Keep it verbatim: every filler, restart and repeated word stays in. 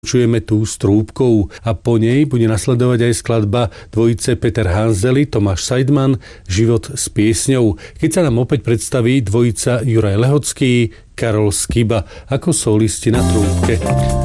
Čujeme tu s trúbkou a po nej bude nasledovať aj skladba dvojice Peter Hanzeli, Tomáš Seidman, Život s piesňou. Keď sa nám opäť predstaví dvojica Juraj Lehocký, Karol Skiba ako solisti na trúbke.